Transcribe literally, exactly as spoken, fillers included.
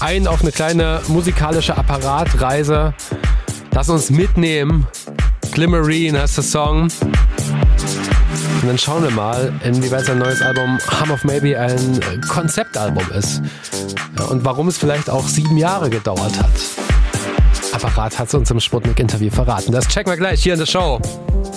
ein auf eine kleine musikalische Apparatreise. Lass uns mitnehmen. Glimmerine heißt der Song. Und dann schauen wir mal, inwieweit sein neues Album Hum of Maybe ein Konzeptalbum ist. Ja, und warum es vielleicht auch sieben Jahre gedauert hat. Apparat hat es uns im Sputnik-Interview verraten. Das checken wir gleich hier in der Show.